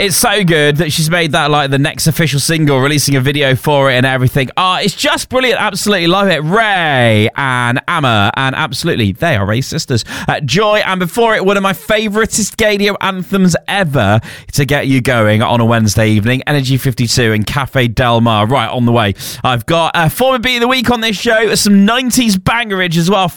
It's so good that she's made that like the next official single, releasing a video for it and everything. It's just brilliant. Absolutely love it. Ray and Amma, and absolutely, they are Ray's sisters. Joy, and before it, one of my favouriteest Gadio anthems ever to get you going on a Wednesday evening, Energy 52 and Cafe Del Mar, right on the way. I've got former Beat of the Week on this show, some 90s bangerage as well.